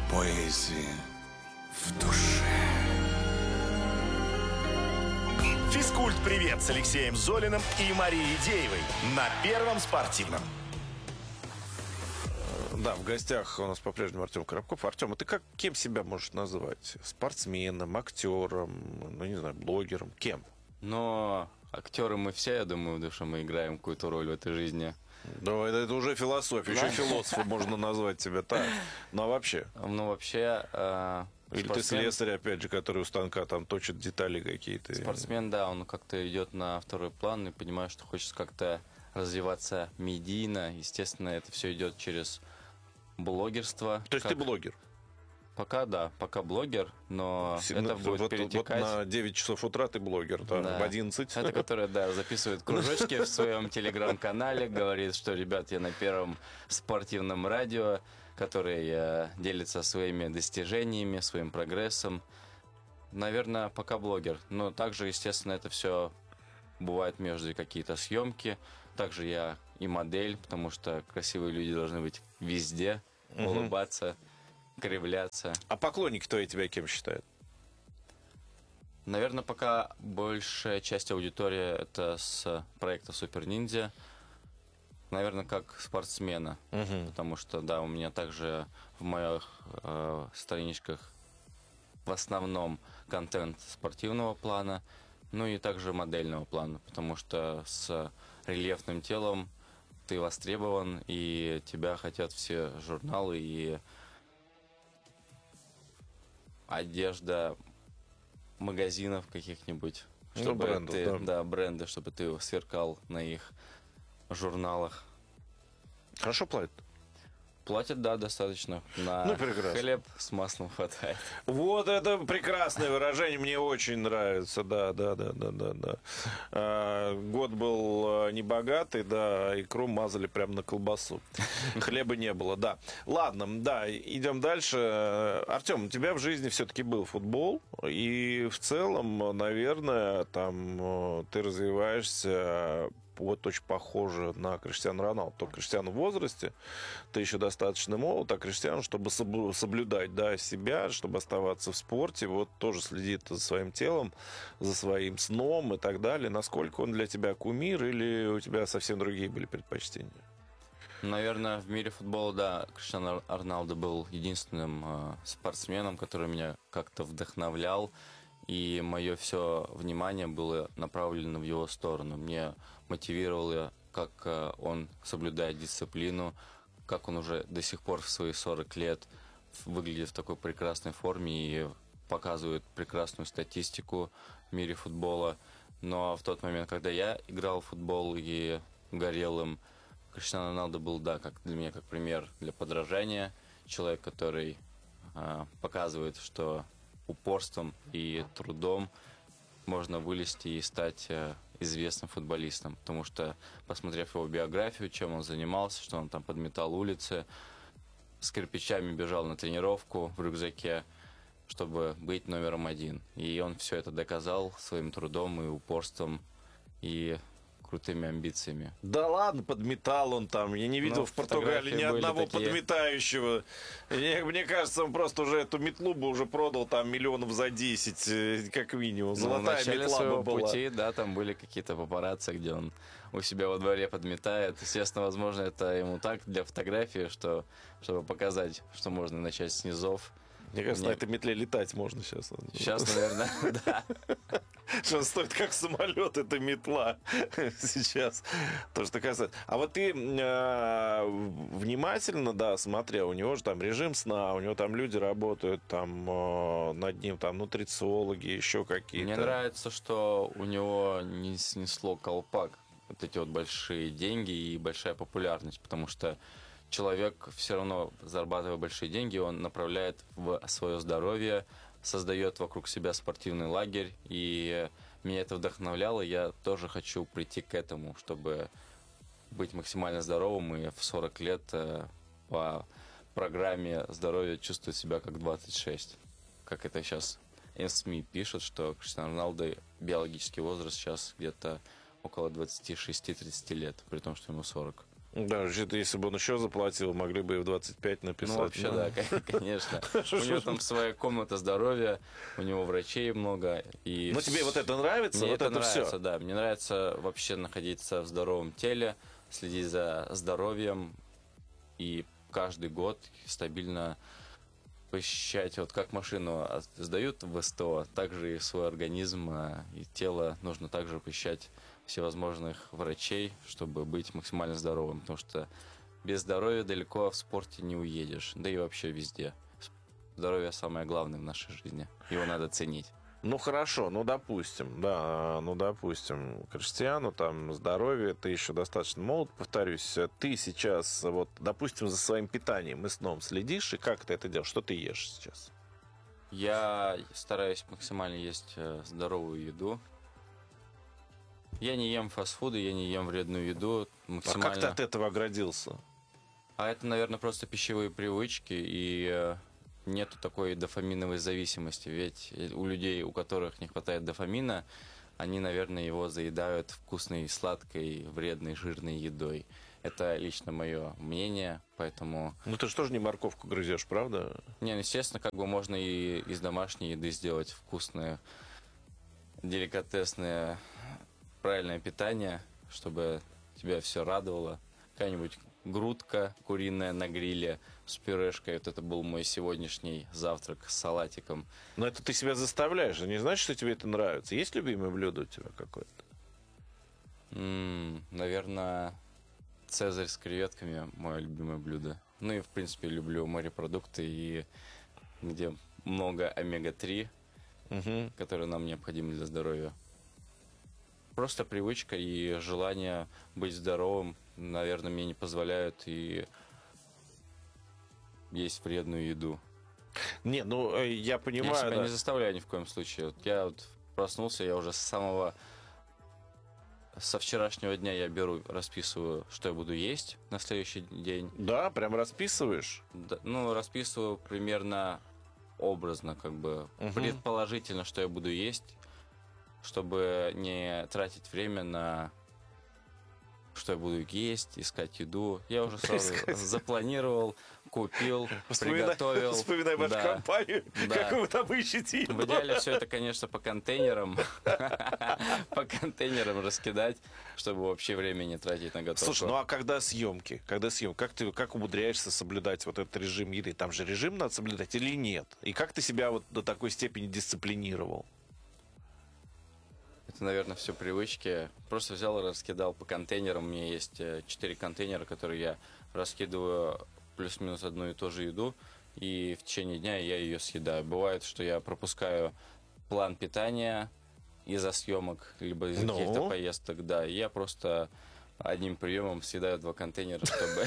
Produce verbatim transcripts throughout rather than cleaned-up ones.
Поэзия в душе. Физкульт-привет с Алексеем Золиным и Марией Деевой на Первом спортивном. Да, в гостях у нас по-прежнему Артем Коробков. Артем, а ты как, кем себя можешь называть? Спортсменом, актером, ну, не знаю, блогером? Кем? Но актеры мы все, я думаю, в душе мы играем какую-то роль в этой жизни. Ну, это, это уже философия. Еще философа можно назвать себя так. Ну, а вообще? Ну, вообще... Э, Или спортсмен, ты слесарь, опять же, который у станка там точит детали какие-то? Спортсмен, да, он как-то идет на второй план и понимает, что хочет как-то развиваться медийно. Естественно, это все идет через блогерство. То есть как... ты блогер? Пока, да, пока блогер, но С... это будет вот, перетекать... Вот на девять часов утра ты блогер, да, да. в одиннадцать. Это который, да, записывает кружочки в своем телеграм-канале, говорит, что, ребят, я на Первом спортивном радио, который э, делится своими достижениями, своим прогрессом. Наверное, пока блогер. Но также, естественно, это все бывает между какие-то съемки. Также я и модель, потому что красивые люди должны быть везде, угу. улыбаться, кривляться. А поклонники твои тебя кем считают? Наверное, пока большая часть аудитории это с проекта Супер Ниндзя. Наверное, как спортсмена. Угу. Потому что, да, у меня также в моих э, страничках в основном контент спортивного плана, ну и также модельного плана, потому что с рельефным телом ты востребован, и тебя хотят все журналы и одежда магазинов каких-нибудь, чтобы ну, брендов, ты, да. да, бренды, чтобы ты сверкал на их журналах. Хорошо платят? Платят, да, достаточно. На ну, прекрасно. Хлеб с маслом хватает. Вот это прекрасное выражение, мне очень нравится, да, да, да, да, да, да. А, год был небогатый, да, икру мазали прямо на колбасу. Хлеба не было, да. Ладно, да, идем дальше. Артем, у тебя в жизни все-таки был футбол, и в целом, наверное, там ты развиваешься... вот очень похоже на Криштиану Роналду. То Криштиану в возрасте, ты еще достаточно молод, а Криштиану, чтобы соблюдать, да, себя, чтобы оставаться в спорте, вот тоже следит за своим телом, за своим сном и так далее. Насколько он для тебя кумир или у тебя совсем другие были предпочтения? Наверное, в мире футбола, да, Криштиану Роналду был единственным э, спортсменом, который меня как-то вдохновлял. И мое все внимание было направлено в его сторону. Мне мотивировало, как он соблюдает дисциплину, как он уже до сих пор в свои сорок лет выглядит в такой прекрасной форме и показывает прекрасную статистику в мире футбола. Но в тот момент, когда я играл в футбол и горел им, Криштиану Роналду был, да, как для меня как пример для подражания. Человек, который э, показывает, что упорством и трудом можно вылезти и стать э, известным футболистом. Потому что, посмотрев его биографию, чем он занимался, что он там подметал улицы, с кирпичами бежал на тренировку в рюкзаке, чтобы быть номером один. И он все это доказал своим трудом и упорством, и крутыми амбициями. Да ладно, подметал он там. Я не видел ну, в Португалии ни одного такие... подметающего. Мне, мне кажется, он просто уже эту метлу бы уже продал там миллионов за десять, как минимум. Золотая ну, в метла своего бы была. пути, да, там были какие-то папарацци, где он у себя во дворе подметает. Естественно, возможно, это ему так для фотографии, что, чтобы показать, что можно начать с низов. Мне кажется, Мне... на этой метле летать можно сейчас. Сейчас, наверное, да. Что стоит как самолет, эта метла сейчас. То, что касается. А вот ты э, внимательно, да, смотрел, у него же там режим сна, у него там люди работают там э, над ним, там нутрициологи, еще какие-то. Мне нравится, что у него не снесло колпак вот эти вот большие деньги и большая популярность, потому что человек все равно, зарабатывая большие деньги, он направляет в свое здоровье, создает вокруг себя спортивный лагерь, и меня это вдохновляло. Я тоже хочу прийти к этому, чтобы быть максимально здоровым и в сорок лет по программе здоровья чувствовать себя как двадцать шесть. Как это сейчас СМИ пишут, что Криштиану Роналду биологический возраст сейчас где-то около двадцать шесть тридцать лет, при том, что ему сорок. Да, вообще-то, если бы он еще заплатил, могли бы и в двадцать пять написать. Ну, вообще, да, кон- конечно. У него там своя комната здоровья, у него врачей много. И Ну, тебе вот это нравится? Мне Вот это это нравится, все? да. Мне нравится вообще находиться в здоровом теле, следить за здоровьем и каждый год стабильно посещать, вот как машину от- сдают в СТО, так же и свой организм а, и тело нужно также посещать всевозможных врачей, чтобы быть максимально здоровым, потому что без здоровья далеко в спорте не уедешь, да и вообще везде. Здоровье самое главное в нашей жизни, его надо ценить. Ну, хорошо, ну, допустим, да, ну, допустим, Криштиану, там, здоровье, ты еще достаточно молод, повторюсь, ты сейчас, вот, допустим, за своим питанием и сном следишь, и как ты это делаешь, что ты ешь сейчас? Я стараюсь максимально есть э, здоровую еду. Я не ем фастфуды, я не ем вредную еду. А Максимально... как ты от этого оградился? А это, наверное, просто пищевые привычки, и э, нету такой дофаминовой зависимости. Ведь у людей, у которых не хватает дофамина, они, наверное, его заедают вкусной, сладкой, вредной, жирной едой. Это лично мое мнение, поэтому... Ну, ты же тоже не морковку грызешь, правда? Не, ну, естественно, как бы можно и из домашней еды сделать вкусное, деликатесное, правильное питание, чтобы тебя все радовало. Какая-нибудь грудка куриная на гриле с пюрешкой. Вот это был мой сегодняшний завтрак с салатиком. Но это ты себя заставляешь, а не значит, что тебе это нравится. Есть любимое блюдо у тебя какое-то? М, наверное, цезарь с креветками мое любимое блюдо. Ну и, в принципе, люблю морепродукты, и где много омега три, Угу. которые нам необходимы для здоровья. Просто привычка и желание быть здоровым, наверное, мне не позволяют и есть вредную еду. Не, ну, э, я Я понимаю, себя да. не заставляю ни в коем случае. Вот я вот проснулся, я уже с самого... Со вчерашнего дня я беру, расписываю, что я буду есть на следующий день. Да, прям расписываешь. Да, ну, расписываю примерно образно, как бы, Мгм. предположительно, что я буду есть, чтобы не тратить время на что я буду есть, искать еду. Я уже сразу Искать. запланировал, купил, Вспоминай, приготовил. вспоминай вашу Да. компанию, Да. как вы там ищете еду. В идеале все это, конечно, по контейнерам. По контейнерам раскидать, чтобы вообще время не тратить на готовку. Слушай, ну а когда съемки? Когда съемки? Как ты как умудряешься соблюдать вот этот режим еды? Там же режим надо соблюдать или нет? И как ты себя вот до такой степени дисциплинировал? Это, наверное, все привычки. Просто взял и раскидал по контейнерам. У меня есть э, четыре контейнера, которые я раскидываю плюс-минус одну и ту же еду. И в течение дня я ее съедаю. Бывает, что я пропускаю план питания из-за съемок, либо из-за Ну? каких-то поездок. Да, и я просто одним приемом съедаю два контейнера, чтобы...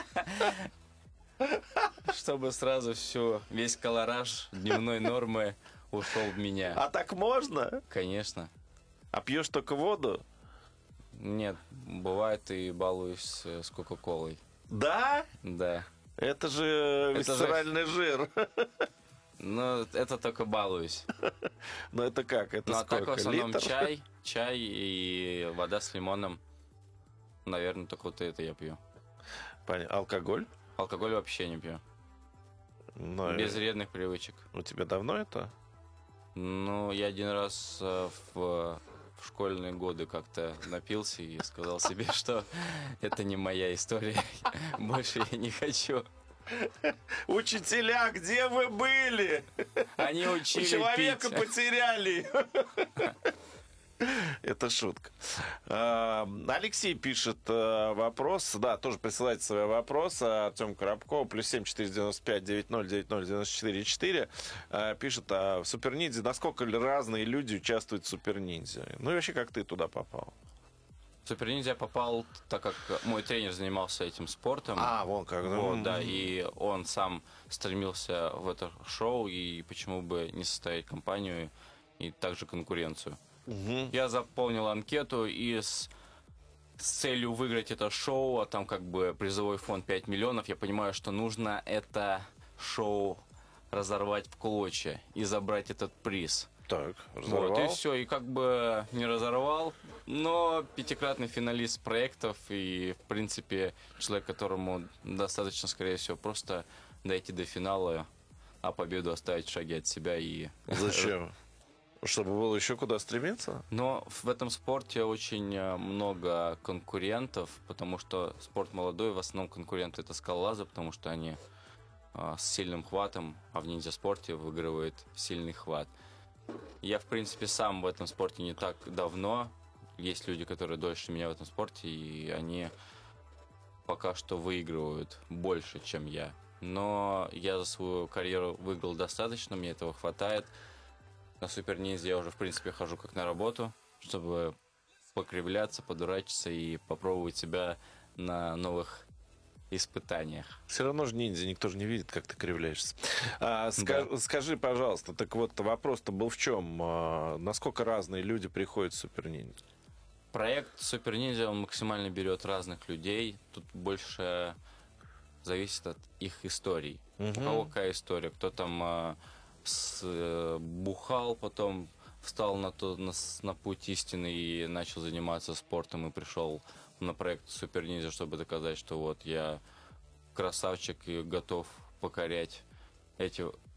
Чтобы сразу все, весь колораж дневной нормы ушел в меня. А так можно? Конечно. А пьешь только воду? Нет, бывает и балуюсь с, с Кока-Колой. Да? Да. Это же Это же- висцеральный жир. Но это только балуюсь. Ну это как? Это Ну а так в сколько? основном Литр? чай, чай и вода с лимоном. Наверное, только вот это я пью. Понятно. Алкоголь? Алкоголь вообще не пью. Ну, Без э, вредных привычек. у тебя давно это? Ну, я один раз э, в, в школьные годы как-то напился и сказал себе, что это не моя история. Больше я не хочу. Учителя, где вы были? Они учили Человека пить. потеряли. Это шутка. А, Алексей пишет э, вопрос. Да, тоже присылайте свои вопросы. Артем Коробков, плюс семь четыреста девяносто пять девяносто ноль девяносто ноль девяносто четыре четыре. Э, Пишет, а в Супер Ниндзя насколько разные люди участвуют в Супер Ниндзя? Ну и вообще, как ты туда попал? В Супер Ниндзя попал, так как мой тренер занимался этим спортом. А, вон как. Вот, ну, да, и он сам стремился в это шоу, и почему бы не составить компанию и также конкуренцию. мгм. Я заполнил анкету и с, с целью выиграть это шоу, а там как бы призовой фонд пять миллионов, я понимаю, что нужно это шоу разорвать в клочья и забрать этот приз. Так, Вот, разорвал. и все, и как бы не разорвал, но пятикратный финалист проектов и, в принципе, человек, которому достаточно, скорее всего, просто дойти до финала, а победу оставить в шаге от себя и... Зачем? Чтобы было еще куда стремиться? Но в этом спорте очень э, много конкурентов, потому что спорт молодой, в основном конкуренты это скалолазы, потому что они э, с сильным хватом, а в ниндзя-спорте выигрывает сильный хват. Я, в принципе, сам в этом спорте не так давно. Есть люди, которые дольше меня в этом спорте, и они пока что выигрывают больше, чем я. Но я за свою карьеру выиграл достаточно, мне этого хватает. На Супер Ниндзя я уже, в принципе, хожу как на работу, чтобы покривляться, подурачиться и попробовать себя на новых испытаниях. Все равно же ниндзя, никто же не видит, как ты кривляешься. А, ска- Да. Скажи, пожалуйста, так вот вопрос-то был в чем? А, насколько разные люди приходят в Супер Ниндзя? Проект Супер Ниндзя, он максимально берет разных людей. Тут больше зависит от их историй. У кого какая история. Кто там а, с, э, бухал, потом встал на, то, на, с- на путь истины и начал заниматься спортом и пришел на проект Супер Ниндзя, чтобы доказать, что вот я красавчик и готов покорять эти